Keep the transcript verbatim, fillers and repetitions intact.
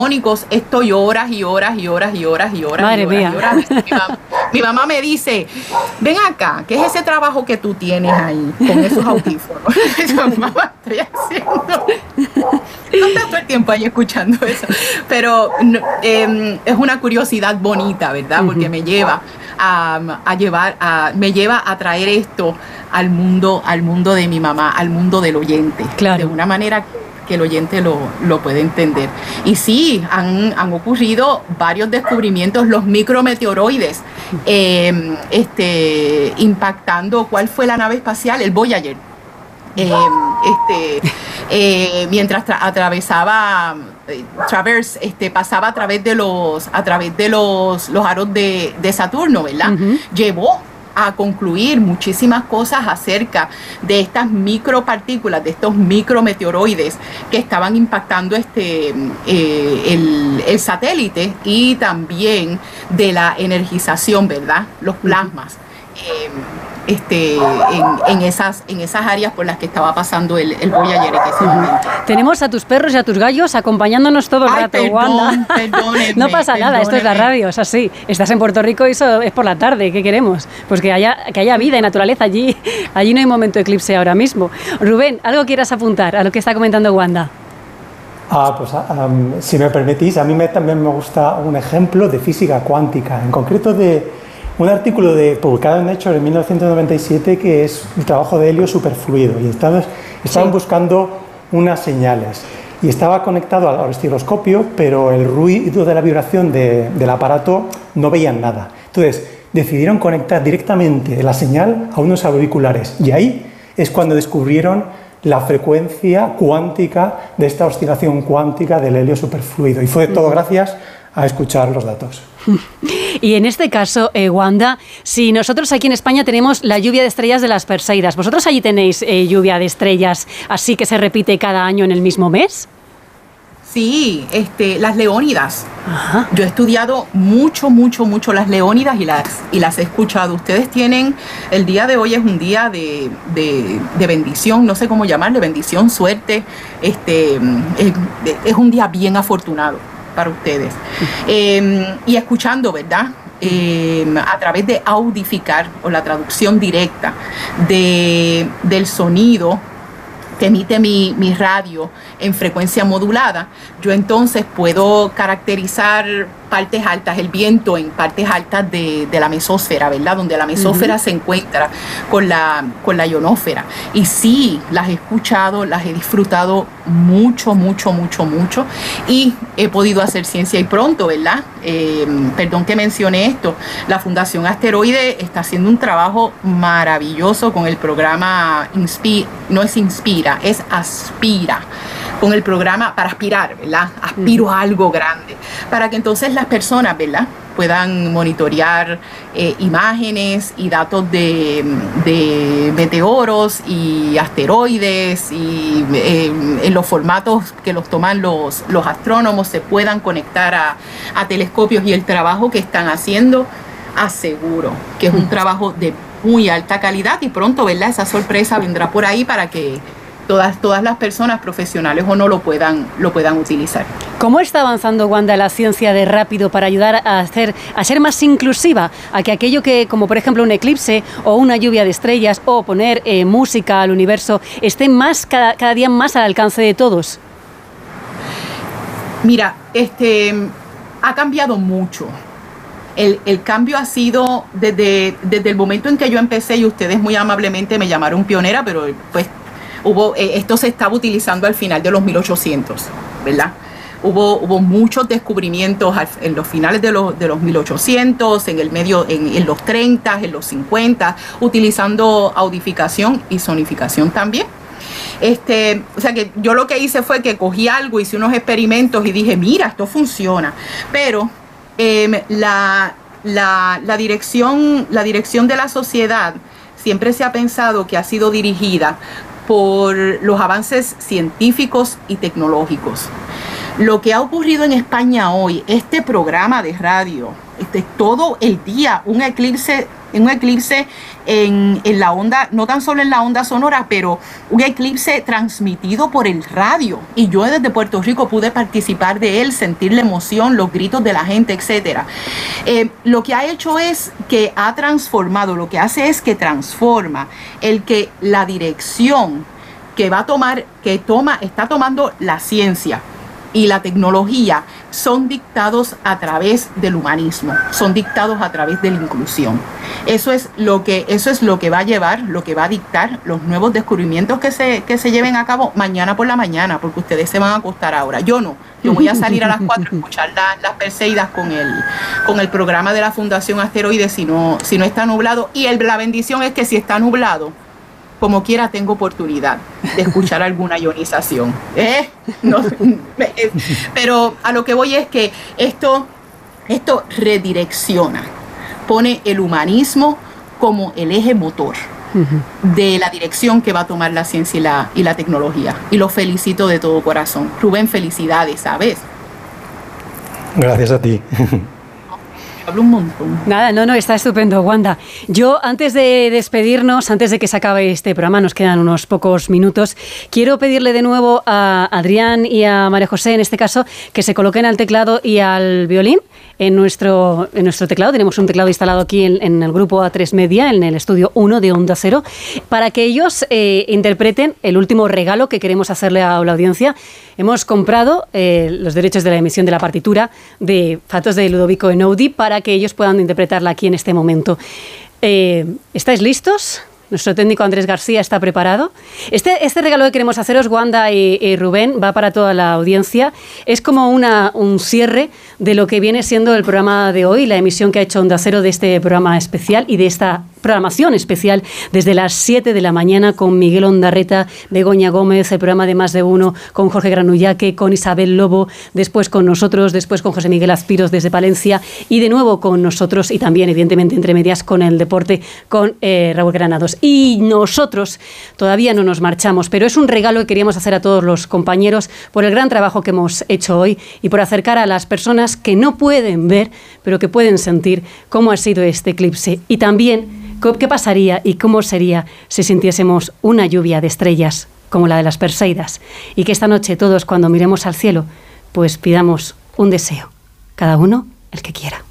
estoy horas y horas y horas y horas y horas. Madre y horas, mía. Y horas. Mi, mamá, mi mamá me dice, ven acá, ¿qué es ese trabajo que tú tienes ahí con esos audífonos? Yo, mamá, estoy haciendo... No está todo el tiempo ahí escuchando eso, pero eh, es una curiosidad bonita, ¿verdad? Porque me lleva a, a llevar, a, me lleva a traer esto al mundo, al mundo de mi mamá, al mundo del oyente, claro, de una manera que el oyente lo, lo puede entender. Y sí, han, han ocurrido varios descubrimientos, los micrometeoroides, eh, este, impactando, ¿cuál fue la nave espacial? El Voyager. Eh, este, eh, mientras tra atravesaba eh, Traverse, este, pasaba a través de los a través de los, los aros de, de Saturno, ¿verdad? Uh-huh. Llevó a concluir muchísimas cosas acerca de estas micropartículas, de estos micrometeoroides que estaban impactando este eh, el, el satélite, y también de la energización, ¿verdad? Los plasmas. Eh, Este, en, en, esas, en esas áreas por las que estaba pasando el, el Voyager en ese momento. Tenemos a tus perros y a tus gallos acompañándonos todo el Ay, rato, perdón, Wanda. Perdónenme, no pasa perdónenme. nada, esto es la radio, es así. Estás en Puerto Rico y eso es por la tarde, ¿qué queremos? Pues que haya, que haya vida y naturaleza allí. Allí no hay momento de eclipse ahora mismo. Rubén, ¿algo quieras apuntar a lo que está comentando Wanda? Ah, pues um, si me permitís, a mí me, también me gusta un ejemplo de física cuántica, en concreto de un artículo de, publicado en Nature en mil novecientos noventa y siete, que es un trabajo de helio superfluido, y estaban, estaban sí. buscando unas señales, y estaba conectado al osciloscopio, pero el ruido de la vibración de, del aparato no veían nada. Entonces decidieron conectar directamente la señal a unos auriculares, y ahí es cuando descubrieron la frecuencia cuántica de esta oscilación cuántica del helio superfluido, y fue todo gracias a escuchar los datos. Y en este caso, eh, Wanda, si nosotros aquí en España tenemos la lluvia de estrellas de las Perseidas, ¿vosotros allí tenéis eh, lluvia de estrellas así que se repite cada año en el mismo mes? Sí, este, las leónidas. Ajá. Yo he estudiado mucho, mucho, mucho las leónidas y las, y las he escuchado. Ustedes tienen, el día de hoy es un día de, de, de bendición, no sé cómo llamarle, bendición, suerte. Este, es, es un día bien afortunado para ustedes. Eh, y escuchando, ¿verdad? Eh, a través de audificar, o la traducción directa de, del sonido que emite mi, mi radio en frecuencia modulada, yo entonces puedo caracterizar partes altas, el viento en partes altas de, de la mesósfera, ¿verdad? Donde la mesósfera uh-huh. se encuentra con la, con la ionósfera. Y sí, las he escuchado, las he disfrutado mucho, mucho, mucho, mucho. Y he podido hacer ciencia y pronto, ¿verdad? Eh, perdón que mencione esto. La Fundación Asteroide está haciendo un trabajo maravilloso con el programa Inspira, no es Inspira, es Aspira, con el programa para aspirar, ¿verdad? Aspiro uh-huh. a algo grande, para que entonces las personas, ¿verdad?, puedan monitorear eh, imágenes y datos de, de meteoros y asteroides, y eh, en los formatos que los toman los, los astrónomos, se puedan conectar a, a telescopios, y el trabajo que están haciendo, aseguro que es un trabajo de muy alta calidad, y pronto, ¿verdad?, esa sorpresa vendrá por ahí para que Todas, todas las personas, profesionales o no, lo puedan, lo puedan utilizar. ¿Cómo está avanzando, Wanda, la ciencia de rápido para ayudar a, hacer, a ser más inclusiva, a que aquello que, como por ejemplo un eclipse o una lluvia de estrellas o poner eh, música al universo, esté más, cada, cada día más al alcance de todos? Mira, este, ha cambiado mucho. El, el cambio ha sido desde, desde el momento en que yo empecé, y ustedes muy amablemente me llamaron pionera, pero pues Hubo, eh, esto se estaba utilizando al final de los mil ochocientos, ¿verdad? Hubo, hubo muchos descubrimientos en los finales de los, de los mil ochocientos, en el medio, en, en los treinta, en los cincuenta, utilizando audificación y sonificación también. Este, o sea que yo lo que hice fue que cogí algo, hice unos experimentos y dije, mira, esto funciona. Pero eh, la, la, la, dirección, la dirección de la sociedad siempre se ha pensado que ha sido dirigida por los avances científicos y tecnológicos. Lo que ha ocurrido en España hoy, este programa de radio, este, todo el día, un eclipse, un eclipse en, en la onda, no tan solo en la onda sonora, pero un eclipse transmitido por el radio. Y yo desde Puerto Rico pude participar de él, sentir la emoción, los gritos de la gente, etcétera. Eh, lo que ha hecho es que ha transformado, lo que hace es que transforma el que la dirección que va a tomar, que toma, está tomando la ciencia y la tecnología, son dictados a través del humanismo, son dictados a través de la inclusión. Eso es lo que, eso es lo que va a llevar, lo que va a dictar los nuevos descubrimientos que se, que se lleven a cabo mañana por la mañana, porque ustedes se van a acostar ahora. Yo no, yo voy a salir a las cuatro a escuchar la, las Perseidas con el, con el programa de la Fundación Asteroides si no, si no está nublado. Y el, la bendición es que si está nublado, como quiera tengo oportunidad de escuchar alguna ionización. ¿Eh? No, eh, pero a lo que voy es que esto, esto redirecciona, pone el humanismo como el eje motor uh-huh. de la dirección que va a tomar la ciencia y la, y la tecnología. Y lo felicito de todo corazón. Rubén, felicidades, ¿sabes? Gracias a ti. Hablo un montón. Nada, no, no, está estupendo, Wanda. Yo, antes de despedirnos, antes de que se acabe este programa, nos quedan unos pocos minutos, quiero pedirle de nuevo a Adrián y a María José, en este caso, que se coloquen al teclado y al violín. En nuestro, en nuestro teclado, tenemos un teclado instalado aquí en, en el grupo A tres Media, en el estudio uno de Onda Cero, para que ellos eh, interpreten el último regalo que queremos hacerle a la audiencia. Hemos comprado eh, los derechos de la emisión de la partitura de Fatos de Ludovico Einaudi para que ellos puedan interpretarla aquí en este momento. Eh, ¿Estáis listos? Nuestro técnico Andrés García está preparado. Este, este regalo que queremos haceros, Wanda y, y Rubén, va para toda la audiencia. Es como una, un cierre de lo que viene siendo el programa de hoy, la emisión que ha hecho Onda Cero de este programa especial y de esta programación especial desde las siete de la mañana con Miguel Ondarreta, Begoña Gómez, el programa de Más de Uno con Jorge Granullaque, con Isabel Lobo, después con nosotros, después con José Miguel Azpiros desde Palencia y de nuevo con nosotros y también evidentemente entre medias con el deporte con eh, Raúl Granados. Y nosotros todavía no nos marchamos, pero es un regalo que queríamos hacer a todos los compañeros por el gran trabajo que hemos hecho hoy y por acercar a las personas que no pueden ver, pero que pueden sentir cómo ha sido este eclipse. Y también qué pasaría y cómo sería si sintiésemos una lluvia de estrellas como la de las Perseidas. Y que esta noche todos, cuando miremos al cielo, pues pidamos un deseo, cada uno el que quiera.